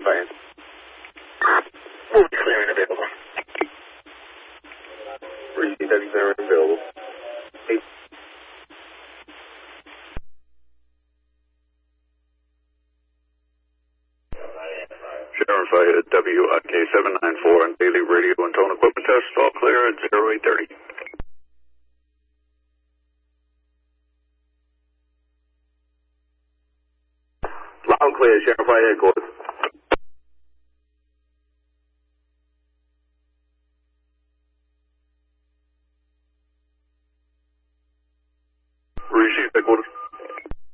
Fire. Move clear and available. Receive heavy clear and available. Hey. Sheriff, I had WIK 794 on daily radio and tone equipment test. All clear at 0830. Loud clear, Sheriff, I headquarters.